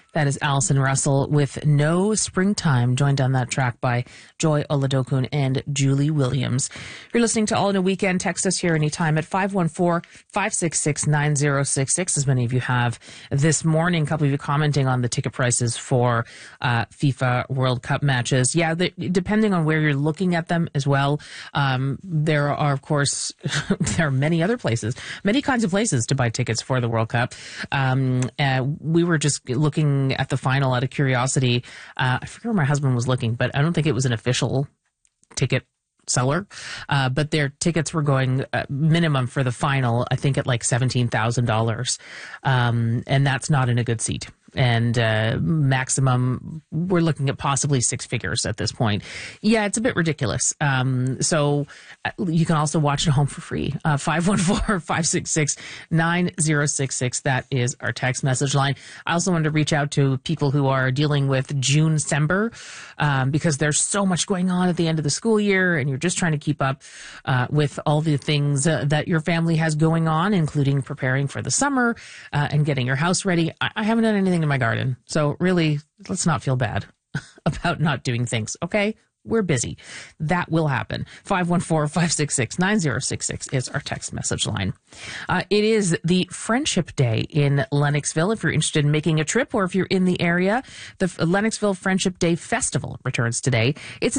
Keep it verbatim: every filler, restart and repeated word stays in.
That is Alison Russell with No Springtime, joined on that track by Joy Oladokun and Julie Williams. You're listening to All in a Weekend. Text us here anytime at five one four, five six six, nine zero six six, as many of you have this morning. A couple of you commenting on the ticket prices for uh, FIFA World Cup matches. Yeah, the, depending on where you're looking at them as well, um, there are, of course, there are many other places, many kinds of places to buy tickets for the World Cup. Um, uh, we were just looking at the final out of curiosity. Uh, I forget where my husband was looking, but I don't think it was an official ticket seller. Uh, but their tickets were going uh, minimum for the final, I think, at like seventeen thousand dollars. Um, and that's not in a good seat. And uh, maximum, we're looking at possibly six figures at this point. Yeah, it's a bit ridiculous. Um, so uh, you can also watch it at home for free. Uh, five one four, five six six, nine zero six six. That is our text message line. I also wanted to reach out to people who are dealing with June-cember um, because there's so much going on at the end of the school year, and you're just trying to keep up uh, with all the things uh, that your family has going on, including preparing for the summer uh, and getting your house ready. I, I haven't done anything in my garden. So really, let's not feel bad about not doing things, okay? We're busy. That will happen. five one four, five six six, nine zero six six is our text message line. Uh, it is the Friendship Day in Lennoxville. If you're interested in making a trip or if you're in the area, the Lennoxville Friendship Day Festival returns today. It's